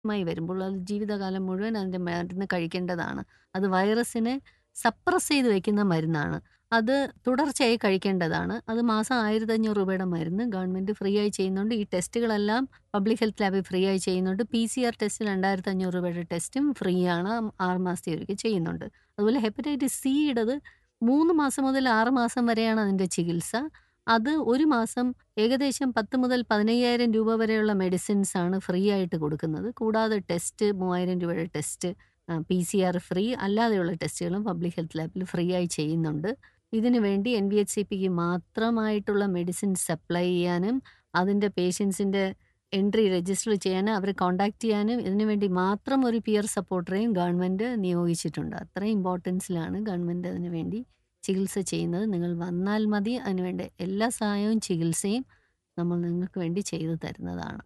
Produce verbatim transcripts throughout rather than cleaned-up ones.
മായി വരുമ്പോൾ അത് ജീവിതകാലം മുഴുവൻ അതിൻ്റെ മരുന്ന് കഴിക്കേണ്ടതാണ്. അത് വൈറസിനെ സപ്രസ് ചെയ്ത് വെക്കുന്ന മരുന്നാണ്. അത് തുടർച്ചയായി കഴിക്കേണ്ടതാണ്. അത് മാസം രൂ. ആയിരത്തി അഞ്ഞൂറ് രൂപയുടെ മരുന്ന് ഗവൺമെൻറ് ഫ്രീ ആയി ചെയ്യുന്നുണ്ട്. ഈ ടെസ്റ്റുകളെല്ലാം പബ്ലിക് ഹെൽത്ത് ലാബിൽ ഫ്രീ ആയി ചെയ്യുന്നുണ്ട്. പി സി ആർ ടെസ്റ്റ് രൂ. രണ്ടായിരത്തി അഞ്ഞൂറ് രൂപയുടെ ടെസ്റ്റും ഫ്രീ ആണ്. ആറ് മാസത്തെ ഒരിക്കൽ ചെയ്യുന്നുണ്ട്. അതുപോലെ ഹെപ്പറ്റൈറ്റിസ് സിയുടേത് മൂന്ന് മാസം മുതൽ ആറ് മാസം വരെയാണ് അതിൻ്റെ ചികിത്സ. അത് ഒരു മാസം ഏകദേശം പത്ത് മുതൽ പതിനയ്യായിരം രൂപ വരെയുള്ള മെഡിസിൻസ് ആണ് ഫ്രീ ആയിട്ട് കൊടുക്കുന്നത്. കൂടാതെ ടെസ്റ്റ് മൂവായിരം രൂപയുടെ test, P C are free, അല്ലാതെയുള്ള ടെസ്റ്റുകളും പബ്ലിക് ഹെൽത്ത് ലാബിൽ ഫ്രീ ആയി ചെയ്യുന്നുണ്ട്. ഇതിനു വേണ്ടി എൻ വി എച്ച് സി പിക്ക് മാത്രമായിട്ടുള്ള മെഡിസിൻ സപ്ലൈ ചെയ്യാനും അതിൻ്റെ പേഷ്യൻസിൻ്റെ എൻട്രി രജിസ്റ്റർ ചെയ്യാനും അവരെ കോൺടാക്ട് ചെയ്യാനും ഇതിനു വേണ്ടി മാത്രം ഒരു പിയർ സപ്പോർട്ടറെയും ഗവൺമെൻറ് നിയോഗിച്ചിട്ടുണ്ട്. അത്രയും ഇമ്പോർട്ടൻസിലാണ് ഗവൺമെൻറ് അതിനു വേണ്ടി ചികിത്സ ചെയ്യുന്നത്. നിങ്ങൾ വന്നാൽ മതി. അതിനുവേണ്ട എല്ലാ സഹായവും ചികിത്സയും നമ്മൾ നിങ്ങൾക്ക് വേണ്ടി ചെയ്തു തരുന്നതാണ്.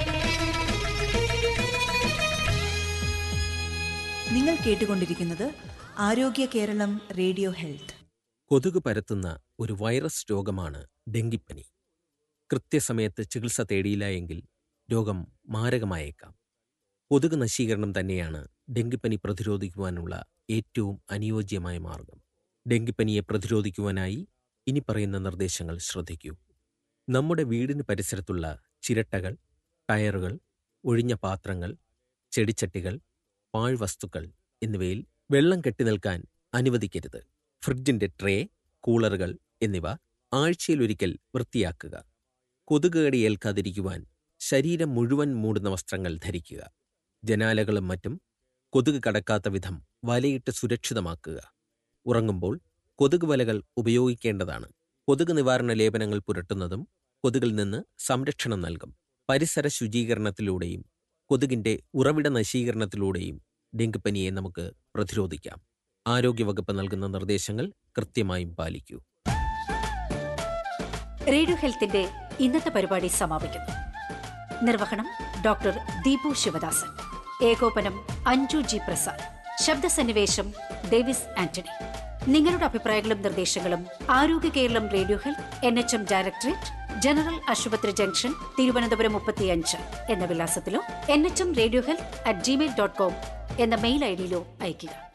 നിങ്ങൾ കേട്ടുകൊണ്ടിരിക്കുന്നത് ആരോഗ്യ കേരളം റേഡിയോ ഹെൽത്ത്. കൊതുക് പരത്തുന്ന ഒരു വൈറസ് രോഗമാണ് ഡെങ്കിപ്പനി. കൃത്യസമയത്ത് ചികിത്സ തേടിയില്ല എങ്കിൽ രോഗം മാരകമായേക്കാം. കൊതുക് നശീകരണം തന്നെയാണ് ഡെങ്കിപ്പനി പ്രതിരോധിക്കുവാനുള്ള ഏറ്റവും അനുയോജ്യമായ മാർഗം. ഡെങ്കിപ്പനിയെ പ്രതിരോധിക്കുവാനായി ഇനി പറയുന്ന നിർദ്ദേശങ്ങൾ ശ്രദ്ധിക്കൂ. നമ്മുടെ വീടിന് പരിസരത്തുള്ള ചിരട്ടകൾ, ടയറുകൾ, ഒഴിഞ്ഞ പാത്രങ്ങൾ, ചെടിച്ചട്ടികൾ, പാഴ്വസ്തുക്കൾ എന്നിവയിൽ വെള്ളം കെട്ടിനിൽക്കാൻ അനുവദിക്കരുത്. ഫ്രിഡ്ജിന്റെ ട്രേ, കൂളറുകൾ എന്നിവ ആഴ്ചയിലൊരിക്കൽ വൃത്തിയാക്കുക. കൊതുക് കടി ഏൽക്കാതിരിക്കുവാൻ ശരീരം മുഴുവൻ മൂടുന്ന വസ്ത്രങ്ങൾ ധരിക്കുക. ജനാലകളും മറ്റും കൊതുക് കടക്കാത്ത വിധം വലയിട്ട് സുരക്ഷിതമാക്കുക. ഉറങ്ങുമ്പോൾ കൊതുക് വലകൾ ഉപയോഗിക്കേണ്ടതാണ്. കൊതുക് നിവാരണ ലേപനങ്ങൾ പുരട്ടുന്നതും കൊതുകിൽ നിന്ന് സംരക്ഷണം നൽകും. പരിസര ശുചീകരണത്തിലൂടെയും കൊതുകിന്റെ ഉറവിട നശീകരണത്തിലൂടെയും ഡെങ്കിപ്പനിയെ നമുക്ക് പ്രതിരോധിക്കാം. ആരോഗ്യവകുപ്പ് നൽകുന്ന നിർദ്ദേശങ്ങൾ കൃത്യമായും പാലിക്കൂ. റേഡിയോ ഹെൽത്തിന്റെ ഇന്നത്തെ പരിപാടി സമാപിക്കുന്നു. നിർവഹണം ഡോക്ടർ ദീപു ശിവദാസൻ. ഏകോപനം അഞ്ജു ജി പ്രസാദ്. ശബ്ദസന്നിവേശം ഡേവിസ് ആന്റണി. നിങ്ങളുടെ അഭിപ്രായങ്ങളും നിർദ്ദേശങ്ങളും ആരോഗ്യ Keralam radio health N H M directorate, general ആശുപത്രി ജംഗ്ഷൻ, തിരുവനന്തപുരം മുപ്പത്തിയഞ്ച് എന്ന വിലാസത്തിലോ N H M radio health at Gmail dot com എന്ന മെയിൽ ഐ ഡിയിലോ അയയ്ക്കുക.